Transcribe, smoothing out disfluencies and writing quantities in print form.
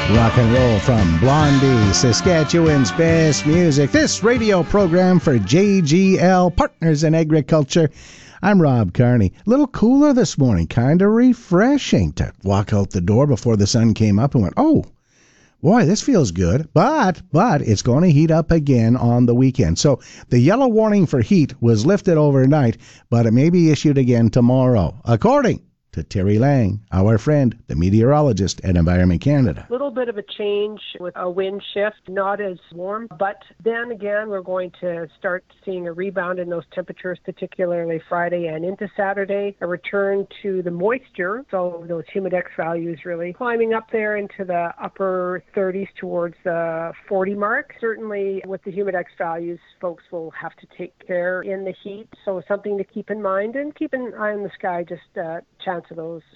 Rock and roll from Blondie, Saskatchewan's best music. This radio program for JGL, Partners in Agriculture. I'm Rob Carney. A little cooler this morning, kind of refreshing to walk out the door before the sun came up and went, oh, boy, this feels good. But it's going to heat up again on the weekend. So the yellow warning for heat was lifted overnight, but it may be issued again tomorrow, according to Terry Lang, our friend, the meteorologist at Environment Canada. A little bit of a change with a wind shift, not as warm, but then again, we're going to start seeing a rebound in those temperatures, particularly Friday and into Saturday, a return to the moisture, so those humidex values really climbing up there into the upper 30s towards the 40 mark. Certainly with the humidex values, folks will have to take care in the heat, so something to keep in mind, and keep an eye on the sky, just chance of those